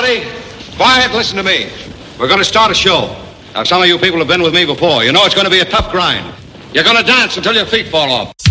everybody, quiet, listen to me. We're going to start a show. Now, some of you people have been with me before. You know it's going to be a tough grind. You're going to dance until your feet fall off.